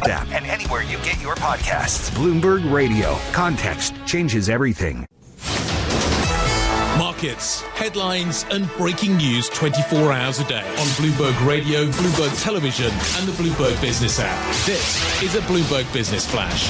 Craft app, and anywhere you get your podcasts. Bloomberg Radio. Context changes everything. Markets, headlines and breaking news 24 hours a day on Bloomberg Radio, Bloomberg Television and the Bloomberg Business app. This is a Bloomberg Business Flash.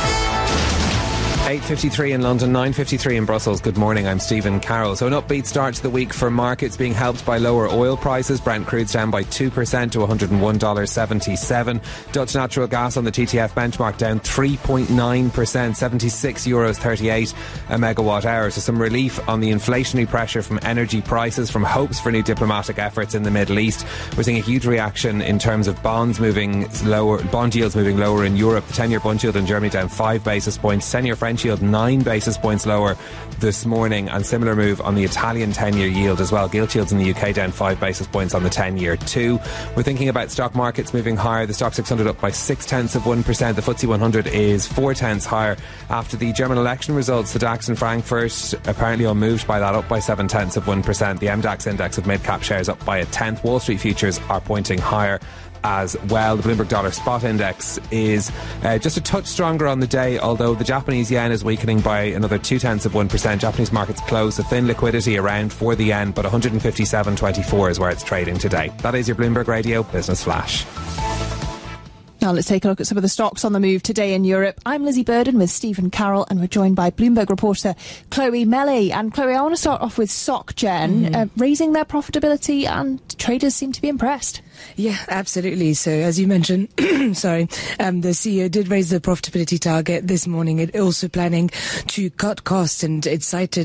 8:53 in London, 9:53 in Brussels. Good morning, I'm Stephen Carroll. So an upbeat start to the week for markets, being helped by lower oil prices. Brent crude's down by 2% to $101.77. Dutch natural gas on the TTF benchmark down 3.9%, €76.38 a megawatt hour. So some relief on the inflationary pressure from energy prices, from hopes for new diplomatic efforts in the Middle East. We're seeing a huge reaction in terms of bonds moving lower, bond yields moving lower in Europe. The 10-year bond yield in Germany down 5 basis points. 10-year French yield 9 basis points lower this morning, and similar move on the Italian 10-year yield as well. Gilt yields in the UK down 5 basis points on the 10-year too. We're thinking about stock markets moving higher. The Stock 600 up by 0.6%. The FTSE 100 is 0.4 higher after the German election results. The DAX in Frankfurt apparently unmoved by that, up by 0.7%. The MDAX index of mid-cap shares up by 0.1. Wall Street futures are pointing higher as well. The Bloomberg Dollar Spot Index is just a touch stronger on the day, although the Japanese yen is weakening by another 0.2%. Japanese markets close, a thin liquidity around for the yen, but 157.24 is where it's trading today. That is your Bloomberg Radio Business Flash. Now let's take a look at some of the stocks on the move today in Europe. I'm Lizzie Burden with Stephen Carroll, and we're joined by Bloomberg reporter Chloe Melly. And Chloe, I want to start off with SocGen, raising their profitability, and traders seem to be impressed. Yeah, absolutely. So as you mentioned, the CEO did raise the profitability target this morning. It also planning to cut costs, and it cited